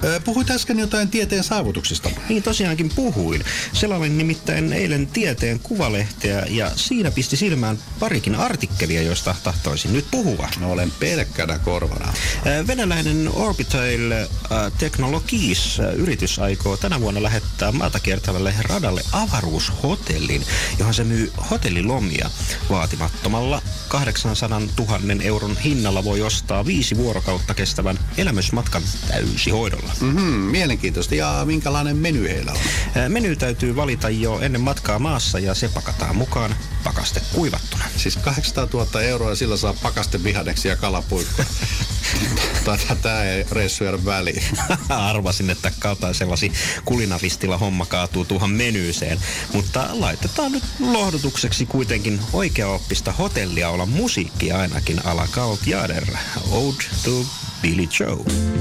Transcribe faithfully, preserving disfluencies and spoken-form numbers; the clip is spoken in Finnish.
Puhuit äsken jotain tieteen saavutuksista. Niin tosiaankin puhuin. Selailin nimittäin eilen tieteen Kuvalehteä ja siinä pisti silmään parikin artikkelia, joista tahtoisin nyt puhua. No, olen pelkkänä korvana. Venäläinen Orbital Technologies yritys aikoo tänä vuonna lähettää maata kiertävälle radalle avaruushotellin, johon se myy hotellilomia. Vaatimattomalla kahdeksansadantuhannen euron hinnalla voi ostaa viisi vuorokautta kestävän elämysmatkan täysihoidolla. Mm-hmm, mielenkiintoista. Ja minkälainen meny heillä on? Meny täytyy valita jo ennen matkaa maassa ja se pakataan mukaan pakaste kuivattuna. Siis kahdeksansataatuhatta euroa ja sillä saa pakaste vihanneksia ja kalapuikkoa. Tämä ei reissu jäädä väliin. Arvasin, että kautta sellasi kulinaristilla homma kaatuu tuohon menyyseen. Mutta laitetaan nyt lohdutukseksi kuitenkin oikeaoppista hotellia olla musiikkia ainakin a la Carte Jader. Ode to Billy Joe.